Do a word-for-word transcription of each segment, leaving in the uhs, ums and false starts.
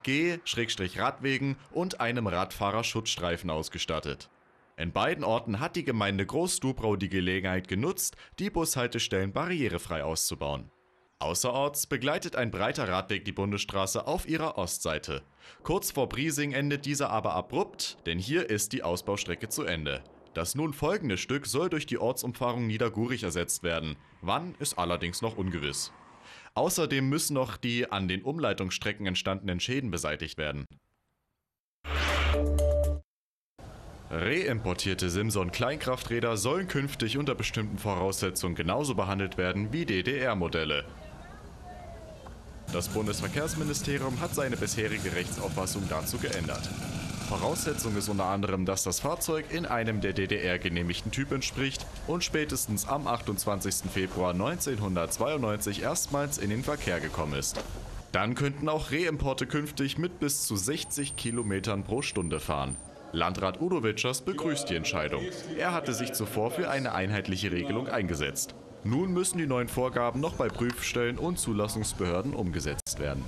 Geh-Radwegen und einem Radfahrerschutzstreifen ausgestattet. In beiden Orten hat die Gemeinde Groß-Dubrau die Gelegenheit genutzt, die Bushaltestellen barrierefrei auszubauen. Außerorts begleitet ein breiter Radweg die Bundesstraße auf ihrer Ostseite. Kurz vor Briesing endet dieser aber abrupt, denn hier ist die Ausbaustrecke zu Ende. Das nun folgende Stück soll durch die Ortsumfahrung Niedergurich ersetzt werden. Wann, ist allerdings noch ungewiss. Außerdem müssen noch die an den Umleitungsstrecken entstandenen Schäden beseitigt werden. Reimportierte Simson-Kleinkrafträder sollen künftig unter bestimmten Voraussetzungen genauso behandelt werden wie D D R-Modelle. Das Bundesverkehrsministerium hat seine bisherige Rechtsauffassung dazu geändert. Voraussetzung ist unter anderem, dass das Fahrzeug in einem der D D R genehmigten Typ entspricht und spätestens am achtundzwanzigsten Februar neunzehnhundertzweiundneunzig erstmals in den Verkehr gekommen ist. Dann könnten auch Reimporte künftig mit bis zu sechzig Kilometern pro Stunde fahren. Landrat Udo Witschers begrüßt die Entscheidung. Er hatte sich zuvor für eine einheitliche Regelung eingesetzt. Nun müssen die neuen Vorgaben noch bei Prüfstellen und Zulassungsbehörden umgesetzt werden.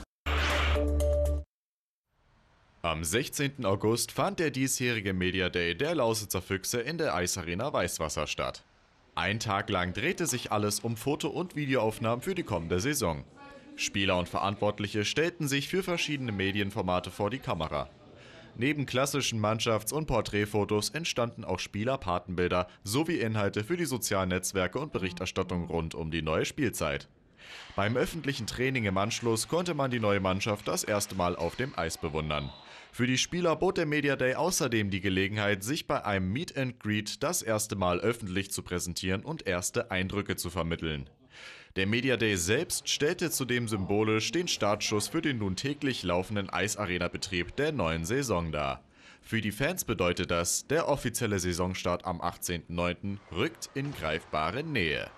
Am sechzehnten August fand der diesjährige Media Day der Lausitzer Füchse in der Eisarena Weißwasser statt. Ein Tag lang drehte sich alles um Foto- und Videoaufnahmen für die kommende Saison. Spieler und Verantwortliche stellten sich für verschiedene Medienformate vor die Kamera. Neben klassischen Mannschafts- und Porträtfotos entstanden auch Spieler-Patenbilder sowie Inhalte für die sozialen Netzwerke und Berichterstattung rund um die neue Spielzeit. Beim öffentlichen Training im Anschluss konnte man die neue Mannschaft das erste Mal auf dem Eis bewundern. Für die Spieler bot der Media Day außerdem die Gelegenheit, sich bei einem Meet and Greet das erste Mal öffentlich zu präsentieren und erste Eindrücke zu vermitteln. Der Media Day selbst stellte zudem symbolisch den Startschuss für den nun täglich laufenden Eisarena-Betrieb der neuen Saison dar. Für die Fans bedeutet das, der offizielle Saisonstart am achtzehnten neunten rückt in greifbare Nähe.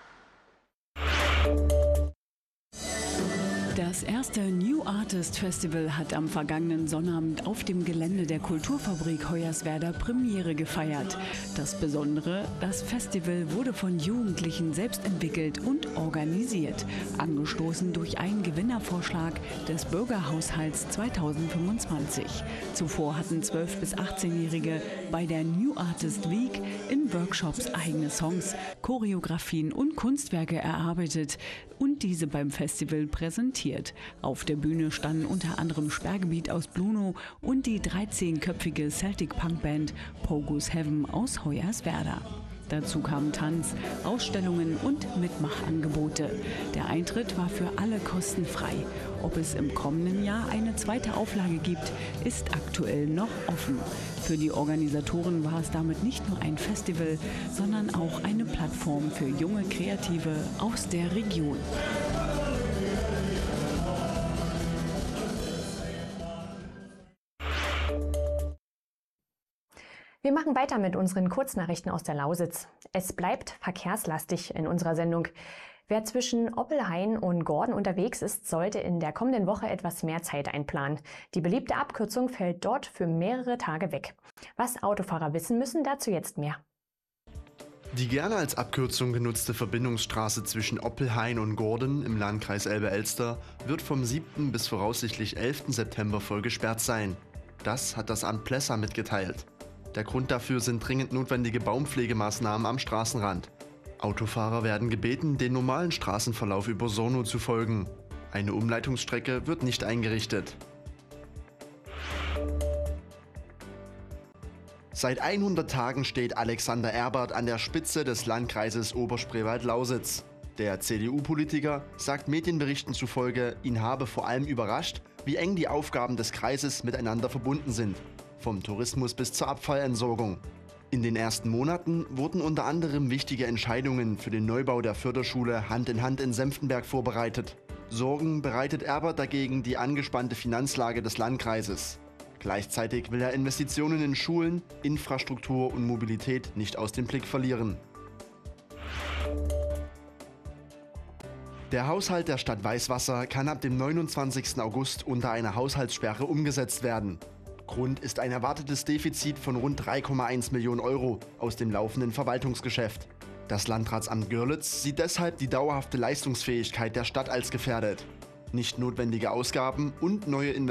Das erste New Artist Festival hat am vergangenen Sonnabend auf dem Gelände der Kulturfabrik Hoyerswerda Premiere gefeiert. Das Besondere, das Festival wurde von Jugendlichen selbst entwickelt und organisiert, angestoßen durch einen Gewinnervorschlag des Bürgerhaushalts zweitausendfünfundzwanzig. Zuvor hatten zwölf- bis achtzehnjährige bei der New Artist Week in Workshops eigene Songs, Choreografien und Kunstwerke erarbeitet und diese beim Festival präsentiert. Auf der Bühne standen unter anderem Sperrgebiet aus Bluno und die dreizehnköpfige Celtic-Punk-Band Pogus Heaven aus Hoyerswerda. Dazu kamen Tanz, Ausstellungen und Mitmachangebote. Der Eintritt war für alle kostenfrei. Ob es im kommenden Jahr eine zweite Auflage gibt, ist aktuell noch offen. Für die Organisatoren war es damit nicht nur ein Festival, sondern auch eine Plattform für junge Kreative aus der Region. Wir machen weiter mit unseren Kurznachrichten aus der Lausitz. Es bleibt verkehrslastig in unserer Sendung. Wer zwischen Oppelhain und Gordon unterwegs ist, sollte in der kommenden Woche etwas mehr Zeit einplanen. Die beliebte Abkürzung fällt dort für mehrere Tage weg. Was Autofahrer wissen müssen, dazu jetzt mehr. Die gerne als Abkürzung genutzte Verbindungsstraße zwischen Oppelhain und Gordon im Landkreis Elbe-Elster wird vom siebten bis voraussichtlich elften September voll gesperrt sein. Das hat das Amt Plessa mitgeteilt. Der Grund dafür sind dringend notwendige Baumpflegemaßnahmen am Straßenrand. Autofahrer werden gebeten, den normalen Straßenverlauf über Sorno zu folgen. Eine Umleitungsstrecke wird nicht eingerichtet. Seit hundert Tagen steht Alexander Erbert an der Spitze des Landkreises Oberspreewald-Lausitz. Der C D U-Politiker sagt Medienberichten zufolge, ihn habe vor allem überrascht, wie eng die Aufgaben des Kreises miteinander verbunden sind. Vom Tourismus bis zur Abfallentsorgung. In den ersten Monaten wurden unter anderem wichtige Entscheidungen für den Neubau der Förderschule Hand in Hand in Senftenberg vorbereitet. Sorgen bereitet Erbert dagegen die angespannte Finanzlage des Landkreises. Gleichzeitig will er Investitionen in Schulen, Infrastruktur und Mobilität nicht aus dem Blick verlieren. Der Haushalt der Stadt Weißwasser kann ab dem neunundzwanzigsten August unter einer Haushaltssperre umgesetzt werden. Grund ist ein erwartetes Defizit von rund drei Komma eins Millionen Euro aus dem laufenden Verwaltungsgeschäft. Das Landratsamt Görlitz sieht deshalb die dauerhafte Leistungsfähigkeit der Stadt als gefährdet. Nicht notwendige Ausgaben und neue Investitionen